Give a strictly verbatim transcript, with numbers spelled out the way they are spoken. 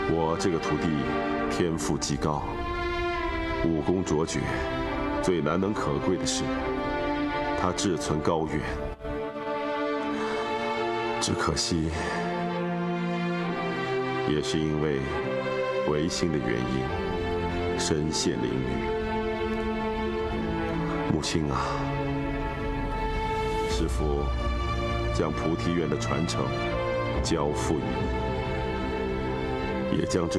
我这个徒弟天赋极高，武功卓绝，最难能可贵的是，他志存高远。只可惜，也是因为违心的原因，身陷囹圄。母亲啊，师父将菩提院的传承交付于你，也将这